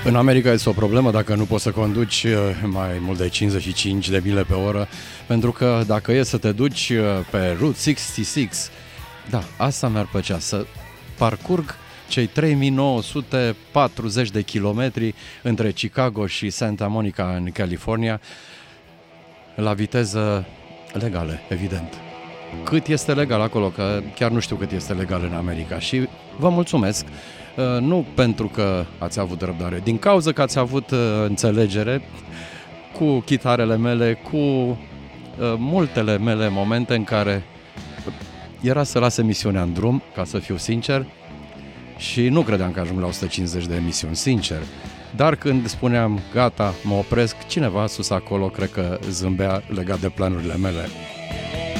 În America este o problemă dacă nu poți să conduci mai mult de 55 de mile pe oră, pentru că dacă e să te duci pe Route 66, da, asta mi-ar plăcea, să parcurg cei 3940 de kilometri între Chicago și Santa Monica în California, la viteză legală, evident. Cât este legal acolo, că chiar nu știu cât este legal în America. Și vă mulțumesc, nu pentru că ați avut răbdare, din cauza că ați avut înțelegere cu chitarele mele, cu multele mele momente în care era să las emisiunea în drum, ca să fiu sincer, și nu credeam că ajung la 150 de emisiuni, sincer. Dar când spuneam, gata, mă opresc, cineva sus acolo cred că zâmbea legat de planurile mele.